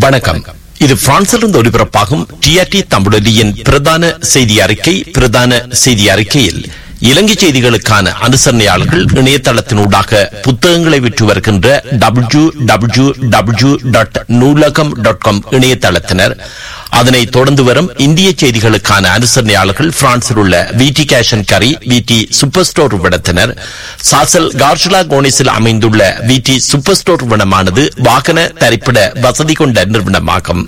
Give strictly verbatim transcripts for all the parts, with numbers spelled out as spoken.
வணக்கம். இது பிரான்சிலிருந்து ஒலிபரப்பாகும் டிஆர்டி தமிழொலியின் பிரதான செய்தி அறிக்கை. பிரதான செய்தி அறிக்கையில் இலங்கை செய்திகளுக்கான அனுசரணையாளர்கள் இணையதளத்தினூடாக புத்தகங்களை விற்று வருகின்ற டபிள்யூ டபிள்யூ டபிள்யூ டாட் நூலகம் டாட் காம் இணையதளத்தினர், அதனை தொடர்ந்து வரும் இந்திய செய்திகளுக்கான அனுசரணையாளர்கள் பிரான்சில் உள்ள விடி கேஷ் அண்ட் கரி விடி சூப்பர் ஸ்டோர் விடத்தினர், சாசல் கார்ஷலா கோனிஸில் அமைந்துள்ள விடி சூப்பர் ஸ்டோர் விடமானது வாகன தரிப்பிட வசதி கொண்ட நிறுவனமாகும்.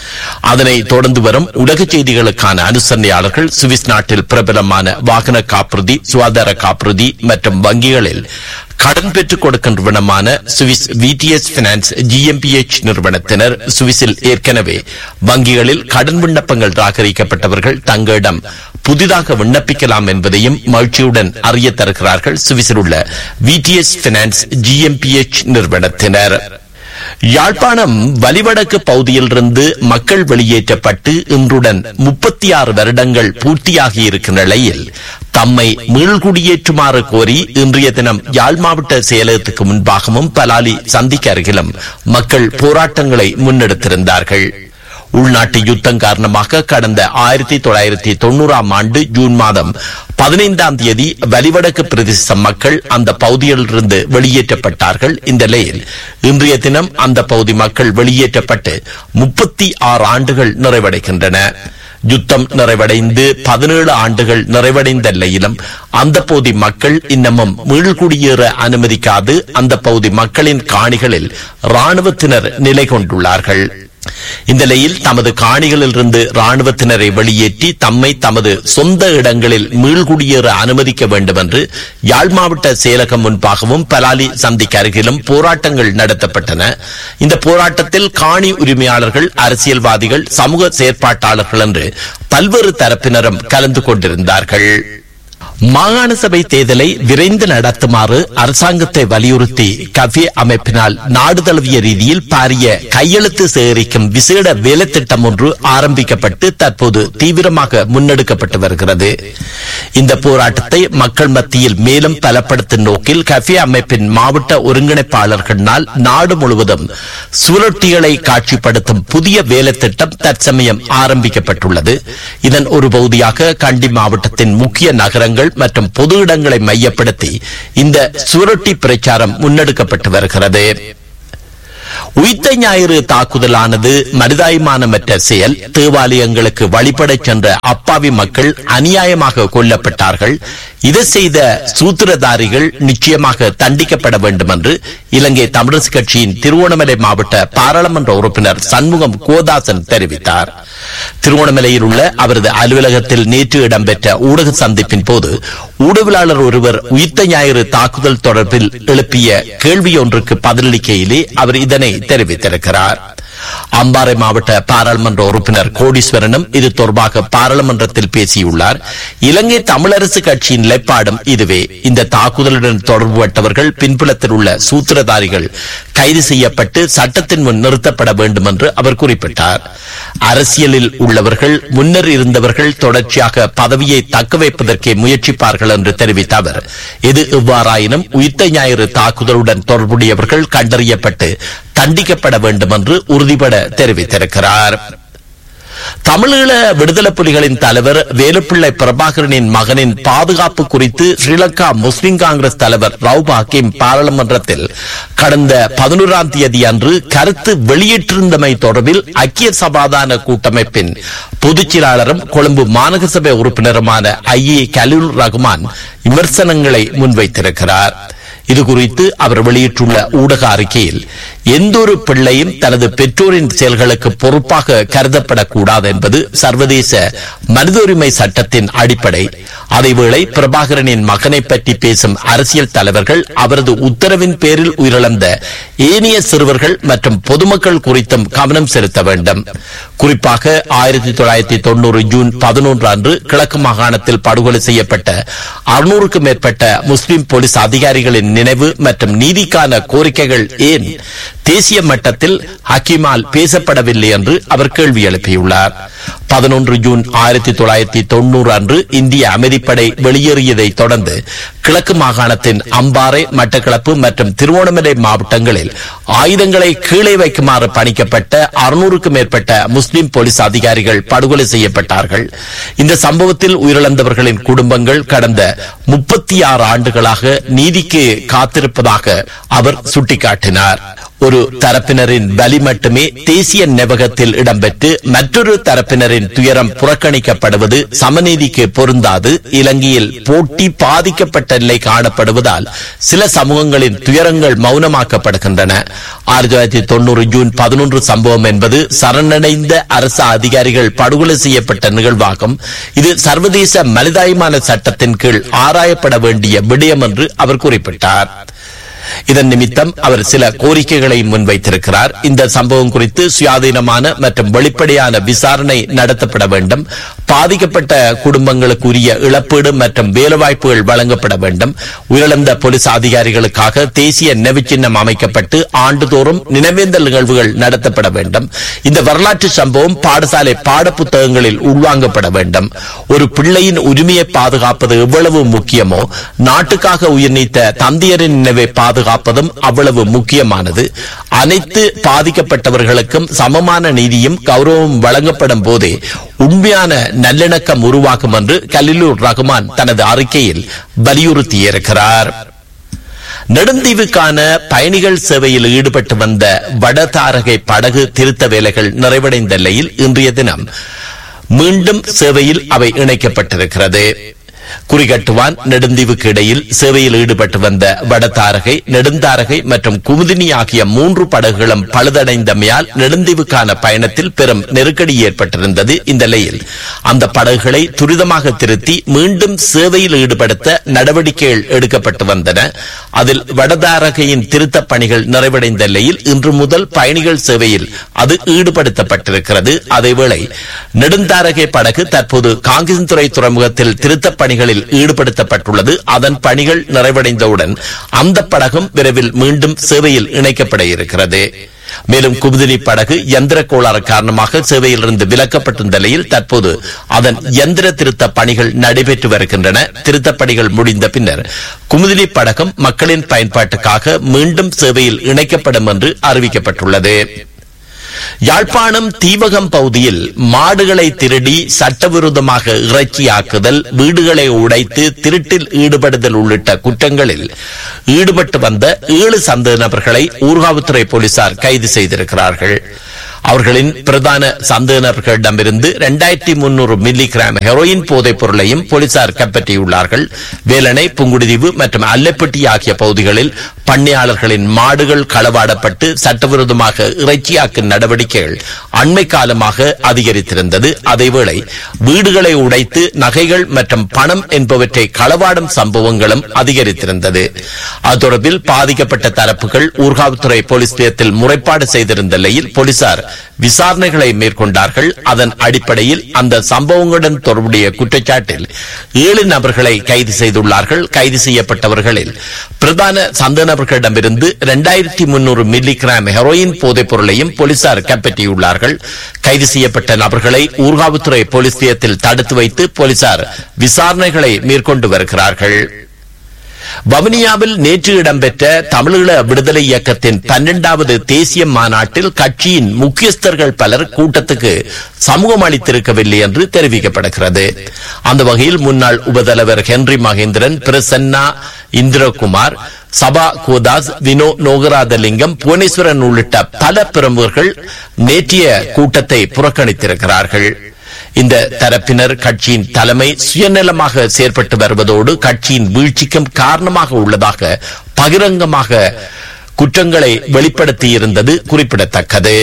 அதனை தொடர்ந்து வரும் உலக செய்திகளுக்கான அனுசரணையாளர்கள் சுவிஸ் நாட்டில் பிரபலமான வாகன காப்புறுதி, சுகாதார காப்புறுதி மற்றும் வங்கிகளில் கடன் பெற்றுக் கொடுக்கின்ற நிறுவனமான சுவிஸ் விடிஎஸ் பினான்ஸ் ஜிஎம்பிஎச் நிறுவனத்தினர், சுவிஸில் ஏற்கனவே வங்கிகளில் கடன் விண்ணப்பங்கள் ராகரிக்கப்பட்டவர்கள் தங்களிடம் புதிதாக விண்ணப்பிக்கலாம் என்பதையும் மகிழ்ச்சியுடன் அறிய தருகிறார்கள் சுவிஸில் உள்ள விடிஎஸ் பினான்ஸ் ஜிஎம்பிஎச் நிறுவனத்தினர். யாழ்ப்பாணம் வலிவடக்கு பகுதியிலிருந்து மக்கள் வெளியேற்றப்பட்டு இன்றுடன் முப்பத்தி ஆறு வருடங்கள் பூர்த்தியாகி இருக்கும் நிலையில் தம்மை மீள்குடியேற்றுமாறு கோரி இன்றைய தினம் யாழ் மாவட்ட செயலகத்துக்கு முன்பாகவும் பலாலி சந்திக்கு அருகிலும் மக்கள் போராட்டங்களை முன்னெடுத்திருந்தார்கள். உள்நாட்டு யுத்தம் காரணமாக கடந்த ஆயிரத்தி தொள்ளாயிரத்தி தொண்ணூறாம் ஆண்டு ஜூன் மாதம் பதினைந்தாம் தேதி வலிவடக்கு பிரதேச மக்கள் அந்த பகுதியிலிருந்து வெளியேற்றப்பட்டார்கள். இந்த நிலையில் இன்றைய தினம் அந்த பகுதி மக்கள் வெளியேற்றப்பட்டு முப்பத்தி ஆறு ஆண்டுகள் நிறைவடைகின்றன. யுத்தம் நிறைவடைந்து பதினேழு ஆண்டுகள் நிறைவடைந்த நிலையிலும் அந்த பகுதி மக்கள் இன்னமும் மீள்குடியேற அனுமதிக்காது அந்த பகுதி மக்களின் காணிகளில் இராணுவத்தினர் நிலை கொண்டுள்ளார்கள். இந்த நிலையில் தமது காணிகளில் இருந்து ராணுவத்தினரை வெளியேற்றி தம்மை தமது சொந்த இடங்களில் மீள்குடியேற அனுமதிக்க வேண்டும் என்று யாழ் மாவட்ட செயலகம் முன்பாகவும் பலாலி சந்திக்கு அருகிலும் போராட்டங்கள் நடத்தப்பட்டன. இந்த போராட்டத்தில் காணி உரிமையாளர்கள், அரசியல்வாதிகள், சமூக செயற்பாட்டாளர்கள் என்று பல்வேறு தரப்பினரும் கலந்து கொண்டிருந்தார்கள். மாகாண சபை தேர்தலை விரைந்து நடத்துமாறு அரசாங்கத்தை வலியுறுத்தி கஃபே அமைப்பினால் நாடு தழுவிய ரீதியில் பாரிய கையெழுத்து சேகரிக்கும் விசேட வேலை திட்டம் ஒன்று ஆரம்பிக்கப்பட்டு தற்போது தீவிரமாக முன்னெடுக்கப்பட்டு வருகிறது. இந்த போராட்டத்தை மக்கள் மத்தியில் மேலும் பலப்படுத்தும் நோக்கில் கஃபே அமைப்பின் மாவட்ட ஒருங்கிணைப்பாளர்களினால் நாடு முழுவதும் சுழற்சிகளை காட்சிப்படுத்தும் புதிய வேலை திட்டம் தற்சமயம் ஆரம்பிக்கப்பட்டுள்ளது. இதன் ஒரு பகுதியாக கண்டி மாவட்டத்தின் முக்கிய நகரங்கள் மற்றும் பொது இடங்களை மையப்படுத்தி இந்த சுவரொட்டி பிரச்சாரம் முன்னெடுக்கப்பட்டு வருகிறது. உயிர்த்த ஞாயிறு தாக்குதலானது மனிதாபிமானமற்ற செயல். தேவாலயங்களுக்கு வழிபட சென்ற அப்பாவி மக்கள் அநியாயமாக கொல்லப்பட்டார்கள். இதை செய்த சூத்திரதாரிகள் நிச்சயமாக தண்டிக்கப்பட வேண்டும் என்று இலங்கை தமிழரசு கட்சியின் திருவோணமலை மாவட்ட பாராளுமன்ற உறுப்பினர் சண்முகம் கோதாசன் தெரிவித்தார். திருவோணமலையில் உள்ள அவரது அலுவலகத்தில் நேற்று இடம்பெற்ற ஊடக சந்திப்பின் போது ஊடகவியலாளர் ஒருவர் உயிர்த்த ஞாயிறு தாக்குதல் தொடர்பில் எழுப்பிய கேள்வி ஒன்றுக்கு பதிலளிக்கையிலே அவர் இதனை தெரிவித்திருக்கிறார். அம்பாறை மாவட்ட பாராளுமன்ற உறுப்பினர் கோடீஸ்வரனும் இது தொடர்பாக பாராளுமன்றத்தில் பேசியுள்ளார். இலங்கை தமிழரசு கட்சியின் நிலைப்பாடும் இதுவே. இந்த தாக்குதலுடன் தொடர்புபட்டவர்கள், பின்புலத்தில் உள்ள சூத்திரதாரிகள் கைது செய்யப்பட்டு சட்டத்தின் முன் நிறுத்தப்பட வேண்டும் என்று அவர் குறிப்பிட்டார். அரசியலில் உள்ளவர்கள், முன்னர் இருந்தவர்கள் தொடர்ச்சியாக பதவியை தக்க வைப்பதற்கே முயற்சிப்பார்கள் என்று தெரிவித்த அவர், எது எவ்வாறாயினும் உயிர்த்த ஞாயிறு தாக்குதலுடன் தொடர்புடையவர்கள் கண்டறியப்பட்டு தண்டிக்கப்பட வேண்டும் என்று உறுதிபட தெரிவித்திருக்கிறார். தமிழீழ விடுதலை புலிகளின் தலைவர் வேலுப்பிள்ளை பிரபாகரனின் மகனின் பாதுகாப்பு குறித்து ஸ்ரீலங்கா முஸ்லிம் காங்கிரஸ் தலைவர் ரவுப் ஹக்கீம் பாராளுமன்றத்தில் கடந்த பதினோராம் தேதி அன்று கருத்து வெளியிட்டிருந்தமை தொடர்பில் ஐக்கிய சமாதான கூட்டமைப்பின் பொதுச் செயலாளரும் கொழும்பு மாநகர சபை உறுப்பினருமான ஐ ஏ கலீல் ரஹ்மான் விமர்சனங்களை முன்வைத்திருக்கிறார். இதுகுறித்து அவர் வெளியிட்டுள்ள ஊடக அறிக்கையில், எந்த ஒரு பிள்ளையும் தனது பெற்றோரின் செயல்களுக்கு பொறுப்பாக கருதப்படக்கூடாது என்பது சர்வதேச மனித உரிமை சட்டத்தின் அடிப்படை. அதேவேளை பிரபாகரனின் மகனை பற்றி பேசும் அரசியல் தலைவர்கள் அவரது உத்தரவின் பேரில் உயிரிழந்த ஏனைய சிறுவர்கள் மற்றும் பொதுமக்கள் குறித்தும் கவனம் செலுத்த வேண்டும். குறிப்பாக ஆயிரத்தி தொள்ளாயிரத்தி தொண்ணூறு ஜூன் பதினொன்று அன்று கிழக்கு மாகாணத்தில் படுகொலை செய்யப்பட்ட அறுநூறுக்கும் மேற்பட்ட முஸ்லிம் போலீஸ் அதிகாரிகளின் நினைவு மற்றும் நீதிக்கான கோரிக்கைகள் ஏன் தேசிய மட்டத்தில் ஹக்கீமால் பேசப்படவில்லை என்று அவர் கேள்வி எழுப்பியுள்ளார். பதினொன்று ஜூன் ஆயிரத்தி தொள்ளாயிரத்தி தொன்னூறு அன்று இந்திய அமைதிப்படை வெளியேறியதை தொடர்ந்து கிழக்கு மாகாணத்தின் அம்பாறை, மட்டக்களப்பு மற்றும் திருவோணமலை மாவட்டங்களில் ஆயுதங்களை கீழே வைக்குமாறு பணிக்கப்பட்ட அறுநூறுக்கும் மேற்பட்ட முஸ்லிம் போலீஸ் அதிகாரிகள் படுகொலை செய்யப்பட்டார்கள். இந்த சம்பவத்தில் உயிரிழந்தவர்களின் குடும்பங்கள் கடந்த முப்பத்தி ஆறு ஆண்டுகளாக நீதிக்கு காத்திருப்பதாக அவர் சுட்டிக்காட்டினார். ஒரு தரப்பினரின் பலி மட்டுமே தேசிய நினைவகத்தில் இடம்பெற்று மற்றொரு தரப்பினரின் துயரம் புறக்கணிக்கப்படுவது சமநீதிக்கு பொருந்தாது. இலங்கையில் போட்டி பாதிக்கப்பட்ட நிலை காணப்படுவதால் சில சமூகங்களின் துயரங்கள் மௌனமாக்கப்படுகின்றன. ஆயிரத்தி தொள்ளாயிரத்தி தொன்னூறு ஜூன் பதினொன்று சம்பவம் என்பது சரணடைந்த அரசு அதிகாரிகள் படுகொலை செய்யப்பட்ட நிகழ்வாகும். இது சர்வதேச மனிதாயமான சட்டத்தின் கீழ் ஆராயப்பட வேண்டிய விடயம் என்று அவர் குறிப்பிட்டார். இதன் நிமித்தம் அவர் சில கோரிக்கைகளை முன்வைத்திருக்கிறார். இந்த சம்பவம் குறித்து சுயாதீனமான மற்றும் வெளிப்படையான விசாரணை நடத்தப்பட வேண்டும். பாதிக்கப்பட்ட குடும்பங்களுக்கு உரிய இழப்பீடு மற்றும் வேலைவாய்ப்புகள் வழங்கப்பட வேண்டும். உயிரிழந்த போலீஸ் அதிகாரிகளுக்காக தேசிய நினைவு சின்னம் அமைக்கப்பட்டு ஆண்டுதோறும் நினைவேந்தல் நிகழ்வுகள் நடத்தப்பட வேண்டும். இந்த வரலாற்று சம்பவம் பாடசாலை பாட புத்தகங்களில் உள்வாங்கப்பட வேண்டும். ஒரு பிள்ளையின் உரிமையை பாதுகாப்பது எவ்வளவு முக்கியமோ நாட்டுக்காக உயிர் நீத்த தந்தையரின் நினைவை பாதுகாப்பதும் அவ்வளவு முக்கியமானது. அனைத்து பாதிக்கப்பட்டவர்களுக்கும் சமமான நீதியும் கௌரவம் வழங்கப்படும் போதே உண்மையான நல்லிணக்கம் உருவாகும் என்று கலிலுர் ரஹ்மான் தனது அறிக்கையில் வலியுறுத்தியிருக்கிறார். நெடுந்தீவுக்கான பயணிகள் சேவையில் ஈடுபட்டு வந்த வடதாரகை படகு திருத்த வேலைகள் நிறைவடைந்த நிலையில் இன்றைய தினம் மீண்டும் சேவையில் அவை இணைக்கப்பட்டிருக்கிறது. குறிகட்டுவான் நெடுந்தீவுக்கு இடையில் சேவையில் ஈடுபட்டு வந்த வடதாரகை, நெடுந்தாரகை மற்றும் குமுதினி ஆகிய மூன்று படகுகளும் பழுதடைந்தமையால் நெடுந்தீவுக்கான பயணத்தில் பெரும் நெருக்கடி ஏற்பட்டிருந்தது. இந்த நிலையில் அந்த படகுகளை துரிதமாக திருத்தி மீண்டும் சேவையில் ஈடுபடுத்த நடவடிக்கைகள் எடுக்கப்பட்டு வந்தன. அதில் வடதாரகையின் திருத்த பணிகள் நிறைவடைந்த நிலையில் இன்று முதல் பயணிகள் சேவையில் அது ஈடுபடுத்தப்பட்டிருக்கிறது. அதேவேளை நெடுந்தாரகை படகு தற்போது காங்கேசன்துறை துறைமுகத்தில் திருத்த பணிகளில் ஈடுபடுத்தப்பட்டுள்ளது. அதன் பணிகள் நிறைவடைந்தவுடன் அந்த படகும் விரைவில் மீண்டும் சேவையில் இணைக்கப்பட இருக்கிறது. மேலும் குமுதினி படகு எந்திர கோளாறு காரணமாக சேவையிலிருந்து விலக்கப்பட்டிருந்த நிலையில் தற்போது அதன் எந்திர திருத்த பணிகள் நடைபெற்று வருகின்றன. திருத்த பணிகள் முடிந்த பின்னர் குமுதினி படகும் மக்களின் பயன்பாட்டுக்காக மீண்டும் சேவையில் இணைக்கப்படும் என்று அறிவிக்கப்பட்டுள்ளது. யாழ்ப்பாணம் தீவகம் பகுதியில் மாடுகளை திருடி சட்டவிரோதமாக இறைச்சியாக்குதல், வீடுகளை உடைத்து திருட்டில் ஈடுபடுதல் உள்ளிட்ட குற்றங்களில் ஈடுபட்டு வந்த ஏழு சந்தேக நபர்களை ஊர்காவல்துறை போலீசார் கைது செய்திருக்கிறார்கள். அவர்களின் பிரதான சந்தேக நபர்களிடமிருந்து இரண்டாயிரத்தி முன்னூறு மில்லி கிராம் ஹெரோயின் போதைப் பொருளையும் போலீசார் கைப்பற்றியுள்ளார்கள். வேலணை, புங்குடுதீவு மற்றும் அல்லப்பட்டி ஆகிய பகுதிகளில் பண்ணையாளர்களின் மாடுகள் களவாடப்பட்டு சட்டவிரோதமாக இறைச்சியாக்கும் நடவடிக்கைகள் அண்மை காலமாக அதிகரித்திருந்தது. அதேவேளை வீடுகளை உடைத்து நகைகள் மற்றும் பணம் என்பவற்றை களவாடும் சம்பவங்களும் அதிகரித்திருந்தது. அது தொடர்பில் பாதிக்கப்பட்ட தரப்புகள் ஊர்காவல்துறை போலீஸ் நிலையத்தில் முறைப்பாடு செய்திருந்த நிலையில் போலீசார் விசாரணைகளை மேற்கொண்டார்கள். அதன் அடிப்படையில் அந்த சம்பவங்களுடன் தொடர்புடைய குற்றச்சாட்டில் ஏழு நபர்களை கைது செய்துள்ளார்கள். கைது செய்யப்பட்டவர்களில் பிரதான சந்தேக நபர்களிடமிருந்து இரண்டாயிரத்தி முன்னூறு மில்லி கிராம் ஹெரோயின் போதைப் பொருளையும் போலீசார் கைப்பற்றியுள்ளார்கள். கைது செய்யப்பட்ட நபர்களை ஊர்காவல்துறை போலீஸ் நிலையத்தில் தடுத்து வைத்து போலீசார் விசாரணைகளை மேற்கொண்டு வருகிறார்கள். வவுனியாவில் நேற்று இடம்பெற்ற தமிழீழ விடுதலை இயக்கத்தின் பன்னெண்டாவது தேசிய மாநாட்டில் கட்சியின் முக்கியஸ்தர்கள் பலர் கூட்டத்துக்கு சமூகம் அளித்திருக்கவில்லை என்று தெரிவிக்கப்படுகிறது. அந்த வகையில் முன்னாள் உபதலைவர் ஹென்றி மகேந்திரன், பிரசன்னா இந்திரகுமார், சபா கோதாஸ், வினோ நோகராதலிங்கம், புவனேஸ்வரன் உள்ளிட்ட பல பிரமுகர்கள் நேற்றைய கூட்டத்தை புறக்கணித்திருக்கிறார்கள். இந்த தரப்பினர் கட்சியின் தலைமை சுயநலமாக செயற்பட்டு வருவதோடு கட்சியின் வீழ்ச்சிக்கும் காரணமாக உள்ளதாக பகிரங்கமாக குற்றங்களை வெளிப்படுத்தியிருந்தது குறிப்பிடத்தக்கது.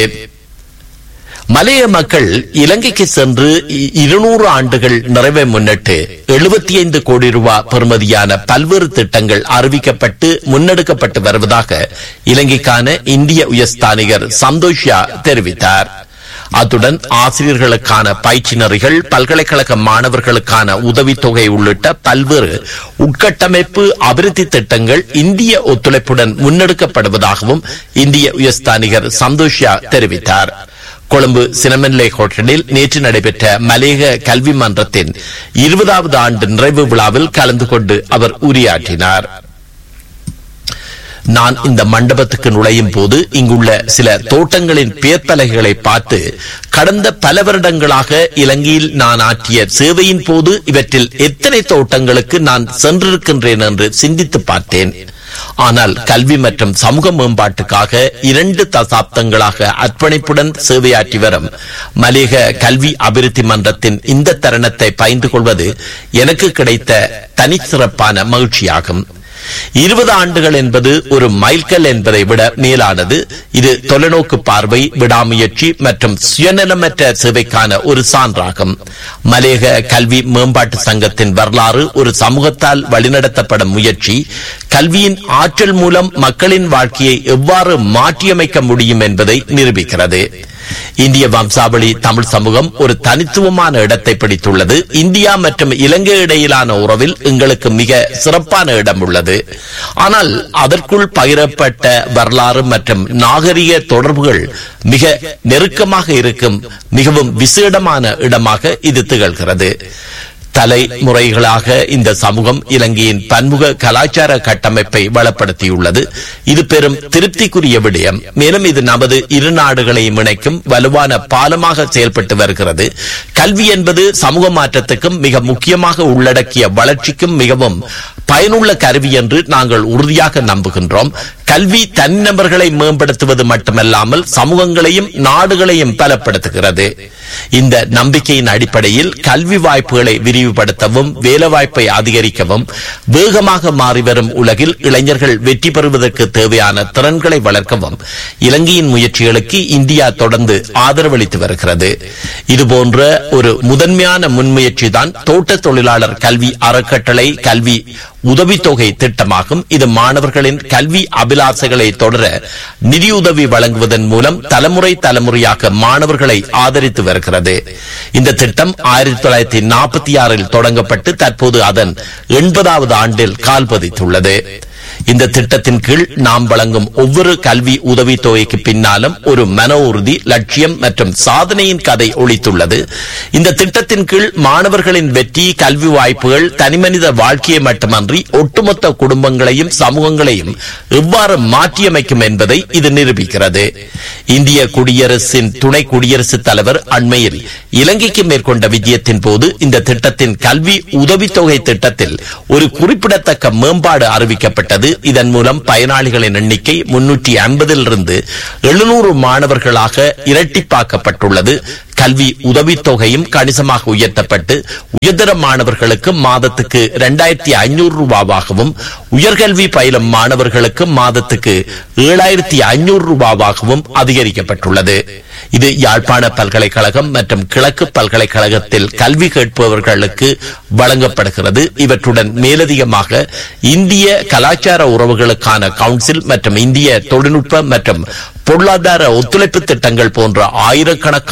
மலைய மக்கள் இலங்கைக்கு சென்று இருநூறு ஆண்டுகள் நிறைவை முன்னிட்டு எழுபத்தி ஐந்து கோடி ரூபாய் பெறுமதியான பல்வேறு திட்டங்கள் அறிவிக்கப்பட்டு முன்னெடுக்கப்பட்டு வருவதாக இலங்கைக்கான இந்திய உயர்ஸ்தானிகர் சந்தோஷ்யா தெரிவித்தார். அத்துடன் ஆசிரியர்களுக்கான பயிற்சி நெறிகள், பல்கலைக்கழக மாணவர்களுக்கான உதவித்தொகை உள்ளிட்ட பல்வேறு உட்கட்டமைப்பு அபிவிருத்தி திட்டங்கள் இந்திய ஒத்துழைப்புடன் முன்னெடுக்கப்படுவதாகவும் இந்திய உயர்ஸ்தானிகர் சந்தோஷியா தெரிவித்தார். கொழும்பு சினமன்லே ஹோட்டலில் நேற்று நடைபெற்ற மலேக கல்வி மன்றத்தின் இருபதாவது ஆண்டு நிறைவு விழாவில் கலந்து கொண்டு அவர் உரையாற்றினார். நான் இந்த மண்டபத்துக்கு நுழையும் போது இங்குள்ள சில தோட்டங்களின் பேர்பலகைகளை பார்த்து கடந்த பல வருடங்களாக இலங்கையில் நான் ஆற்றிய சேவையின் போது இவற்றில் எத்தனை தோட்டங்களுக்கு நான் சென்றிருக்கின்றேன் என்று சிந்தித்து பார்த்தேன். ஆனால் கல்வி மற்றும் சமூக மேம்பாட்டுக்காக இரண்டு தசாப்தங்களாக அர்ப்பணிப்புடன் சேவையாற்றி வரும் மலேக கல்வி அபிவிருத்தி மன்றத்தின் இந்த தருணத்தை பகிர்ந்து கொள்வது எனக்கு கிடைத்த தனிச்சிறப்பான மகிழ்ச்சியாகும். இருபது ஆண்டுகள் என்பது ஒரு மைல்கல் என்பதை விட மேலானது. இது தொலைநோக்கு பார்வை, விடாமுயற்சி மற்றும் சுயநலமற்ற சேவைக்கான ஒரு சான்றாகும். மலேக கல்வி மேம்பாட்டு சங்கத்தின் வரலாறு ஒரு சமூகத்தால் வழிநடத்தப்படும் முயற்சி, கல்வியின் ஆற்றல் மூலம் மக்களின் வாழ்க்கையை எவ்வாறு மாற்றியமைக்க முடியும் என்பதை நிரூபிக்கிறது. இந்திய வம்சாவளி தமிழ் சமூகம் ஒரு தனித்துவமான இடத்தை பிடித்துள்ளது. இந்தியா மற்றும் இலங்கை இடையிலான உறவில் எங்களுக்கு மிக சிறப்பான இடம் உள்ளது. ஆனால் அதற்குள் பகிரப்பட்ட வரலாறு மற்றும் நாகரிக தொடர்புகள் மிக நெருக்கமாக இருக்கும் மிகவும் விசேடமான இடமாக இது திகழ்கிறது. தலைமுறைகளாக இந்த சமூகம் இலங்கையின் பன்முக கலாச்சார கட்டமைப்பை வளப்படுத்தியுள்ளது. இது பெரும் திருப்திக்குரிய விடயம். மேலும் இது நமது இரு நாடுகளையும் இணைக்கும் வலுவான பாலமாக செயல்பட்டு வருகிறது. கல்வி என்பது சமூக மாற்றத்துக்கும் மிக முக்கியமாக உள்ளடக்கிய வளர்ச்சிக்கும் மிகவும் பயனுள்ள கருவி என்று நாங்கள் உறுதியாக நம்புகின்றோம். கல்வி தனிநபர்களை மேம்படுத்துவது மட்டுமல்லாமல் சமூகங்களையும் நாடுகளையும் பலப்படுத்துகிறது. இந்த நம்பிக்கையின் அடிப்படையில் கல்வி வாய்ப்புகளை விரிவுபடுத்தவும், வேலைவாய்ப்பை அதிகரிக்கவும், வேகமாக மாறிவரும் உலகில் இளைஞர்கள் வெற்றி பெறுவதற்கு தேவையான திறன்களை வளர்க்கவும் இலங்கையின் முயற்சிகளுக்கு இந்தியா தொடர்ந்து ஆதரவளித்து வருகிறது. இதுபோன்ற ஒரு முதன்மையான முன்முயற்சி தான் தோட்ட தொழிலாளர் கல்வி அறக்கட்டளை கல்வி உதவித்தொகை திட்டமாகும். இது மாணவர்களின் கல்வி அபிலாசைகளை தொடர நிதியுதவி வழங்குவதன் மூலம் தலைமுறை தலைமுறையாக மாணவர்களை ஆதரித்து வருகிறது. இந்த திட்டம் ஆயிரத்தி தொள்ளாயிரத்தி நாற்பத்தி ஆறில் தொடங்கப்பட்டு தற்போது அதன் எண்பதாவது ஆண்டில் கால் பதித்துள்ளது. இந்த திட்டத்தின் கீழ் நாம் வழங்கும் ஒவ்வொரு கல்வி உதவித்தொகைக்கு பின்னாலும் ஒரு மன உறுதி, லட்சியம் மற்றும் சாதனையின் கதை ஒளித்துள்ளது. இந்த திட்டத்தின் கீழ் மாணவர்களின் வெற்றி, கல்வி வாய்ப்புகள் தனிமனித வாழ்க்கையை மட்டுமன்றி ஒட்டுமொத்த குடும்பங்களையும் சமூகங்களையும் எவ்வாறு மாற்றியமைக்கும் என்பதை இது நிரூபிக்கிறது. இந்திய குடியரசின் துணை குடியரசுத் தலைவர் அண்மையில் இலங்கைக்கு மேற்கொண்ட விஜயத்தின் போது இந்த திட்டத்தின் கல்வி உதவித்தொகை திட்டத்தில் ஒரு குறிப்பிடத்தக்க மேம்பாடு அறிவிக்கப்பட்டது. இதன் மூலம் பயனாளிகளின் எண்ணிக்கை முன்னூற்றி ஐம்பதிலிருந்து எழுநூறு மாணவர்களாக இரட்டிப்பாக்கப்பட்டுள்ளது. கல்வி உதவித்தொகையும் கணிசமாக உயர்த்தப்பட்டு உயர்தர மாணவர்களுக்கு மாதத்துக்கு இரண்டாயிரத்தி ஐநூறு ரூபாவாகவும், உயர்கல்வி பயிலும் மாணவர்களுக்கு மாதத்துக்கு ஏழாயிரத்தி ஐநூறு ரூபாவாகவும் அதிகரிக்கப்பட்டுள்ளது. இது யாழ்ப்பாண பல்கலைக்கழகம் மற்றும் கிழக்கு பல்கலைக்கழகத்தில் கல்வி கேட்பவர்களுக்கு வழங்கப்படுகிறது. இவற்றுடன் மேலதிகமாக இந்திய கலாச்சார உறவுகளுக்கான கவுன்சில் மற்றும் இந்திய தொழில்நுட்ப மற்றும் பொருளாதார ஒத்துழைப்பு திட்டங்கள் போன்ற ஆயிரக்கணக்கான